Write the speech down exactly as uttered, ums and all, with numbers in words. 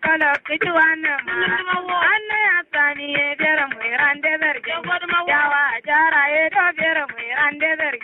kala kijuana ma anne asani e bere mu rande berge yawa jara e do bere mu rande berge